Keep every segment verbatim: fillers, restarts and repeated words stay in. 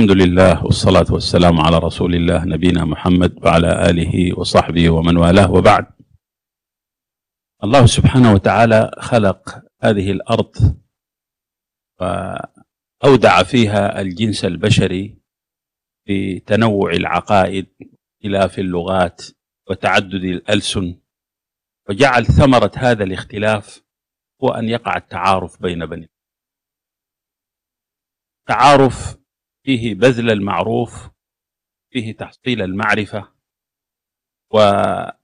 الحمد لله والصلاة والسلام على رسول الله نبينا محمد وعلى آله وصحبه ومن والاه، وبعد. الله سبحانه وتعالى خلق هذه الأرض وأودع فيها الجنس البشري في تنوع العقائد، اختلاف اللغات وتعدد الألسن، وجعل ثمرة هذا الاختلاف هو أن يقع التعارف بين بني تعارف فيه بذل المعروف، فيه تحصيل المعرفة. ومن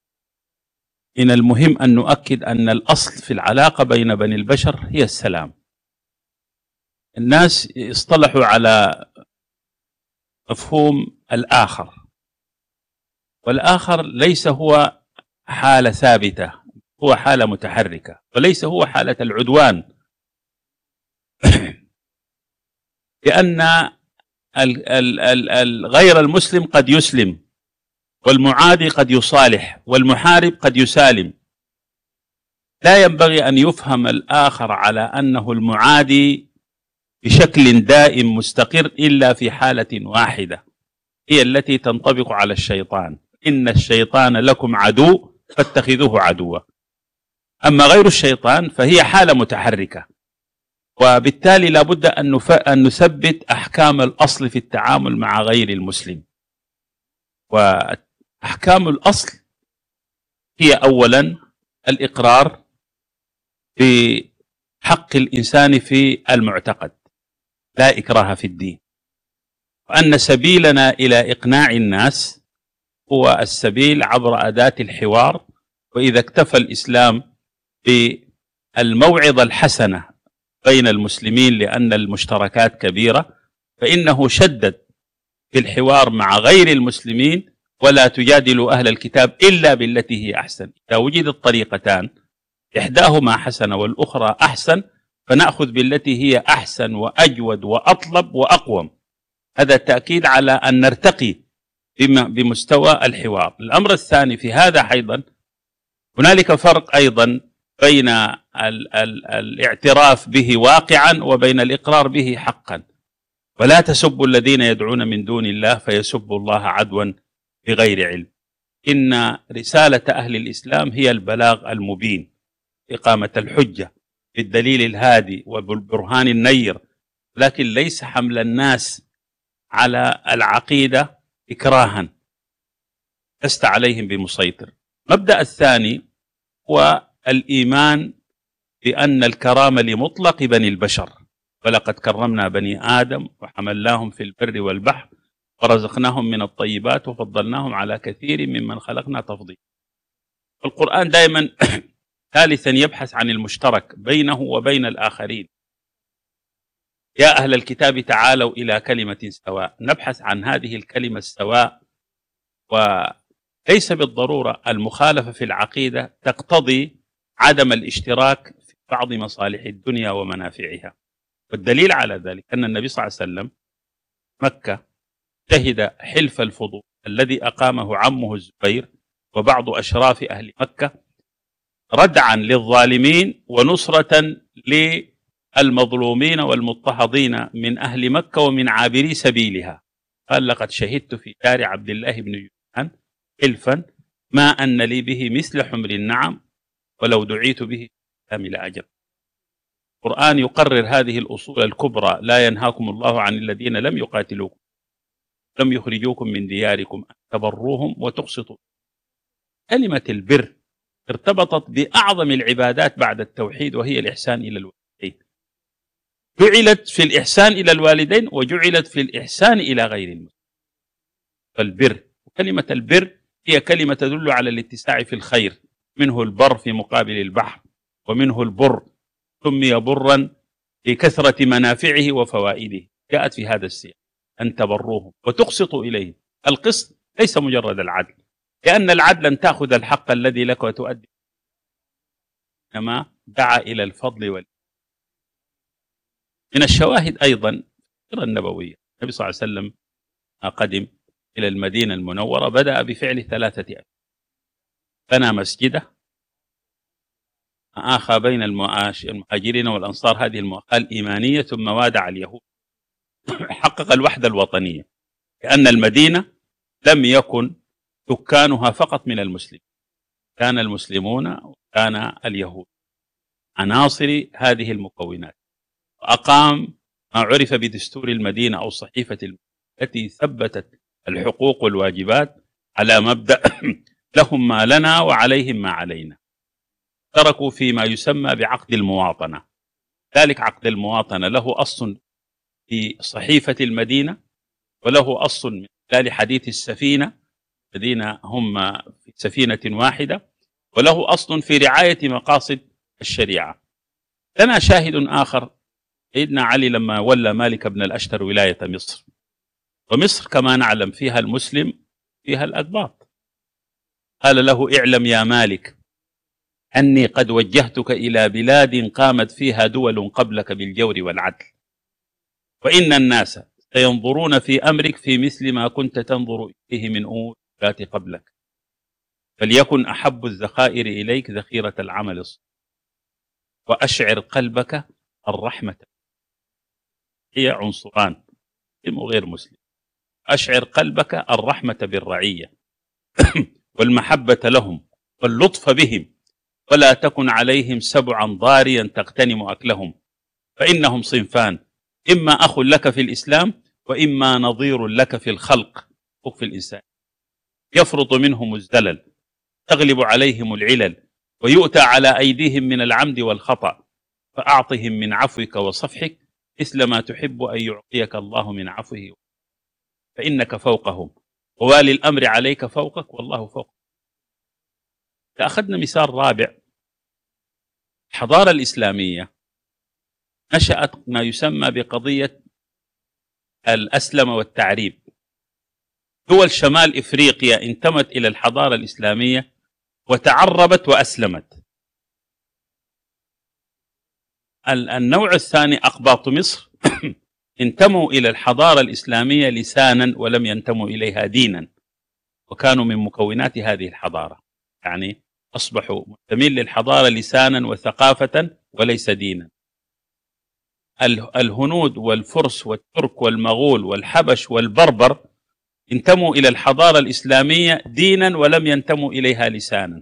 المهم أن نؤكد أن الأصل في العلاقة بين بني البشر هي السلام. الناس اصطلحوا على مفهوم الآخر، والآخر ليس هو حالة ثابتة، هو حالة متحركة، وليس هو حالة العدوان. لأن الغير المسلم قد يسلم، والمعادي قد يصالح، والمحارب قد يسالم. لا ينبغي أن يفهم الآخر على أنه المعادي بشكل دائم مستقر إلا في حالة واحدة، هي التي تنطبق على الشيطان: إن الشيطان لكم عدو فاتخذوه عدوا. أما غير الشيطان فهي حالة متحركة، وبالتالي لابد أن نثبت أحكام الأصل في التعامل مع غير المسلم. وأحكام الأصل هي أولا الإقرار بحق الإنسان في المعتقد، لا إكراه في الدين، وأن سبيلنا إلى إقناع الناس هو السبيل عبر أداة الحوار. وإذا اكتفى الإسلام بالموعظة الحسنة بين المسلمين لأن المشتركات كبيرة، فإنه شدد في الحوار مع غير المسلمين: ولا تجادلوا أهل الكتاب إلا بالتي هي أحسن. إذا وجدت طريقتان إحداهما حسنة والأخرى أحسن، فنأخذ بالتي هي أحسن وأجود وأطلب وأقوم. هذا تأكيد على أن نرتقي بمستوى الحوار. الأمر الثاني في هذا أيضا هنالك فرق أيضا بين ال ال الاعتراف به واقعا وبين الإقرار به حقا. ولا تسبوا الذين يدعون من دون الله فيسبوا الله عدوا بغير علم. إن رسالة أهل الإسلام هي البلاغ المبين، إقامة الحجة بالدليل الهادي وبالبرهان النير، لكن ليس حمل الناس على العقيدة إكراها لست عليهم بمسيطر. المبدأ الثاني هو الإيمان بأن الكرامة لمطلق بني البشر: ولقد كرمنا بني آدم وحملناهم في البر والبحر ورزقناهم من الطيبات وفضلناهم على كثير ممن خلقنا تفضيلا. القرآن دائما ثالثا يبحث عن المشترك بينه وبين الآخرين: يا أهل الكتاب تعالوا إلى كلمة سواء. نبحث عن هذه الكلمة السواء، وليس بالضرورة المخالفة في العقيدة تقتضي عدم الاشتراك في بعض مصالح الدنيا ومنافعها. والدليل على ذلك أن النبي صلى الله عليه وسلم مكة شهد حلف الفضول الذي أقامه عمه الزبير وبعض أشراف أهل مكة ردعا للظالمين ونصرة للمظلومين والمضطهدين من أهل مكة ومن عابري سبيلها. قال: لقد شهدت في دار عبد الله بن جدعان حلفا ما أن لي به مثل حمر النعم ولو دعيت به كامل أجر. القرآن يقرر هذه الأصول الكبرى: لا ينهاكم الله عن الذين لم يقاتلوكم لم يخرجوكم من دياركم أن تبروهم وتقسطوا. كلمة البر ارتبطت بأعظم العبادات بعد التوحيد، وهي الإحسان إلى الوالدين. جعلت في الإحسان إلى الوالدين وجعلت في الإحسان إلى غير المسلمين. فالبر، وكلمة البر هي كلمة تدل على الاتساع في الخير. منه البر في مقابل البحر، ومنه البر سمي برا لكثرة منافعه وفوائده. جاءت في هذا السياق: أن تبروهم وتقسطوا إليهم. القسط ليس مجرد العدل، لأن العدل أن تأخذ الحق الذي لك وتؤدي، إنما دعا إلى الفضل وال. من الشواهد أيضا السيرة النبوية: النبي صلى الله عليه وسلم قدم إلى المدينة المنورة بدأ بفعل ثلاثة أشياء: بنى مسجده، آخى بين المهاجرين والأنصار هذه المؤاخاة الإيمانية، ثم وادع اليهود. حقق الوحدة الوطنية، لأن المدينة لم يكن سكانها فقط من المسلمين، كان المسلمون وكان اليهود عناصر هذه المكونات. وأقام ما عرف بدستور المدينة أو صحيفة المدينة التي ثبتت الحقوق والواجبات على مبدأ لهم ما لنا وعليهم ما علينا. تركوا فيما يسمى بعقد المواطنة. ذلك عقد المواطنة له أصل في صحيفة المدينة، وله أصل من خلال حديث السفينة الذين هم في سفينة واحدة، وله أصل في رعاية مقاصد الشريعة. لنا شاهد آخر، سيدنا علي لما ولى مالك بن الأشتر ولاية مصر، ومصر كما نعلم فيها المسلم فيها الأقباط، قال له: اعلم يا مالك أني قد وجهتك إلى بلاد قامت فيها دول قبلك بالجور والعدل، وإن الناس سينظرون في أمرك في مثل ما كنت تنظر إليه من أمور التي قبلك، فليكن أحب الذخائر إليك ذخيرة العمل الصالح، وأشعر قلبك الرحمة. هي عنصران، مسلم وغير مسلم. أشعر قلبك الرحمة بالرعية والمحبة لهم واللطف بهم، ولا تكن عليهم سبعا ضاريا تغتنم أكلهم، فإنهم صنفان: إما أخ لك في الإسلام، وإما نظير لك في الخلق في الإنسان، يفرط منهم الزلل، تغلب عليهم العلل، ويؤتى على أيديهم من العمد والخطأ، فأعطهم من عفوك وصفحك مثل ما تحب أن يعطيك الله من عفوه، فإنك فوقهم، ووالي الأمر عليك فوقك والله فوقك. أخذنا مثال رابع. الحضارة الإسلامية نشأت ما يسمى بقضية الأسلم والتعريب. دول شمال إفريقيا انتمت إلى الحضارة الإسلامية وتعربت وأسلمت. النوع الثاني أقباط مصر انتموا إلى الحضارة الإسلامية لسانا ولم ينتموا إليها دينا، وكانوا من مكونات هذه الحضارة، يعني أصبحوا منتمين للحضارة لسانا وثقافة وليس دينا. الهنود والفرس والترك والمغول والحبش والبربر انتموا إلى الحضارة الإسلامية دينا ولم ينتموا إليها لسانا.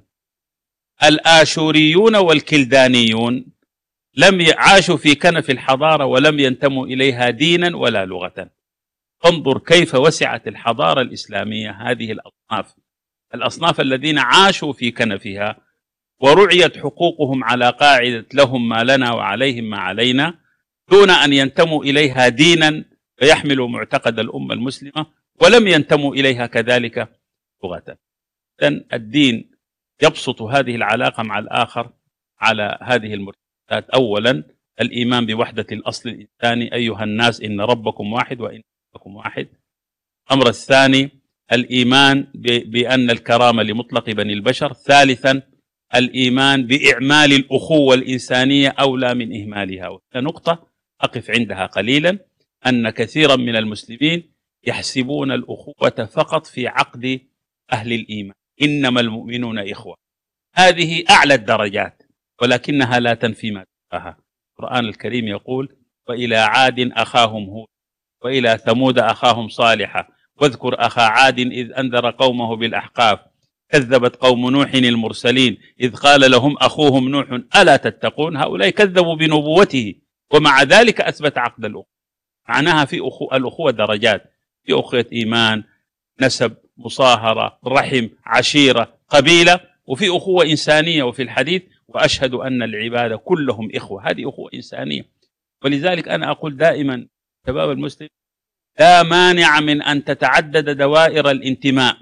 الآشوريون والكلدانيون لم عاشوا في كنف الحضارة ولم ينتموا إليها دينا ولا لغة. انظر كيف وسعت الحضارة الإسلامية هذه الأصناف، الأصناف الذين عاشوا في كنفها ورعيت حقوقهم على قاعدة لهم ما لنا وعليهم ما علينا، دون أن ينتموا إليها دينا فيحملوا معتقد الأمة المسلمة، ولم ينتموا إليها كذلك لغة. إذن الدين يبسط هذه العلاقة مع الآخر على هذه المرتبطات. أولا الإيمان بوحدة الأصل الإنساني: أيها الناس إن ربكم واحد وإن ربكم واحد. الأمر الثاني الإيمان بأن الكرامة لمطلق بني البشر. ثالثا الإيمان بإعمال الأخوة الإنسانية أولى من إهمالها. نقطة أقف عندها قليلا، أن كثيرا من المسلمين يحسبون الأخوة فقط في عقد أهل الإيمان، إنما المؤمنون إخوة. هذه أعلى الدرجات، ولكنها لا تنفي ما تنفاها. القرآن الكريم يقول: وإلى عاد أخاهم هود وإلى ثمود أخاهم صالحا واذكر أخا عاد إذ أنذر قومه بالأحقاف كذبت قوم نوح المرسلين إذ قال لهم أخوهم نوح ألا تتقون. هؤلاء كذبوا بنبوته، ومع ذلك أثبت عقد الأخوة. معناها في أخوة الأخوة درجات، في أخوة إيمان، نسب، مصاهرة، رحم، عشيرة، قبيلة، وفي أخوة إنسانية. وفي الحديث: وأشهد أن العباد كلهم إخوة. هذه أخوة إنسانية. ولذلك أنا أقول دائما شباب المسلم: لا مانع من أن تتعدد دوائر الانتماء.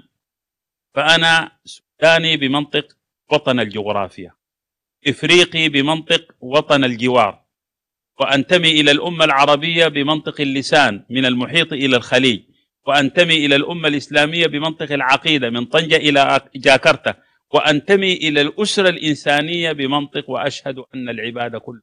فأنا سوداني بمنطق وطن الجغرافيا، إفريقي بمنطق وطن الجوار، وأنتمي إلى الأمة العربية بمنطق اللسان من المحيط إلى الخليج، وأنتمي إلى الأمة الإسلامية بمنطق العقيدة من طنجة إلى جاكرتا، وأنتمي إلى الأسرة الإنسانية بمنطق وأشهد أن العباد كلهم.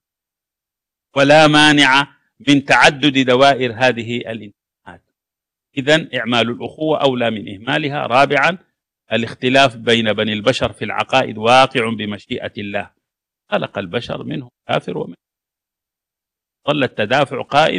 ولا مانع من تعدد دوائر هذه الانتماءات. إذن إعمال الأخوة أولى من إهمالها. رابعا الاختلاف بين بني البشر في العقائد واقع بمشيئة الله، خلق البشر منهم كافر ومنهم. ظل التدافع قائم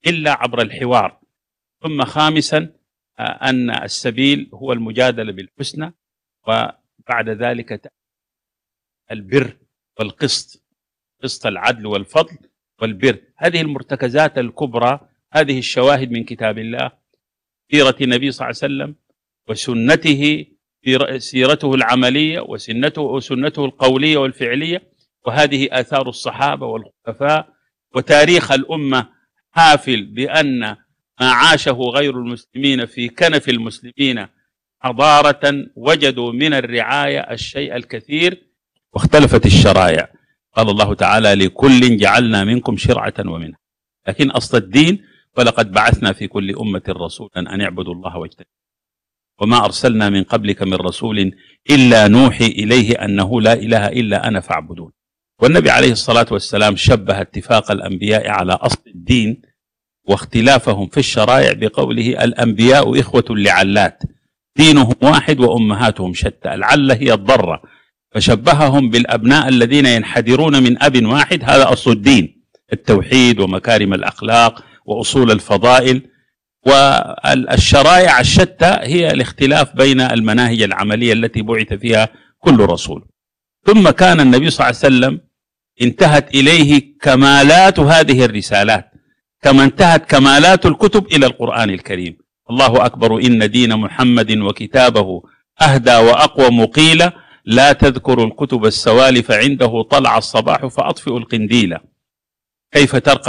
إلا عبر الحوار. ثم خامسا أن السبيل هو المجادلة بالحسنى، وبعد ذلك البر والقسط، قسط العدل والفضل والبر. هذه المرتكزات الكبرى، هذه الشواهد من كتاب الله، سيرة النبي صلى الله عليه وسلم وسنته، سيرته العملية وسنته وسنته القولية والفعلية، وهذه آثار الصحابة والخلفاء، وتاريخ الأمة حافل بأن ما عاشه غير المسلمين في كنف المسلمين حضارة وجدوا من الرعاية الشيء الكثير، واختلفت الشرائع. قال الله تعالى: لكل جعلنا منكم شرعة ومنها. لكن أصل الدين: ولقد بعثنا في كل أمة رسولا أن اعبدوا الله واجتنبوا، وما أرسلنا من قبلك من رسول إلا نوحي إليه أنه لا إله إلا أنا فاعبدون. والنبي عليه الصلاة والسلام شبه اتفاق الأنبياء على أصل الدين واختلافهم في الشرائع بقوله: الأنبياء إخوة لعلات، دينهم واحد وأمهاتهم شتى. العلة هي الضرة، فشبههم بالأبناء الذين ينحدرون من أب واحد. هذا أصل الدين: التوحيد ومكارم الأخلاق وأصول الفضائل. والشرائع الشتى هي الاختلاف بين المناهج العملية التي بعث فيها كل رسول. ثم كان النبي صلى الله عليه وسلم انتهت إليه كمالات هذه الرسالات، كما انتهت كمالات الكتب إلى القرآن الكريم. الله أكبر إن دين محمد وكتابه أهدى وأقوم قيل، لا تذكروا الكتب السوالف عنده طلع الصباح فأطفئوا القنديل. كيف ترقى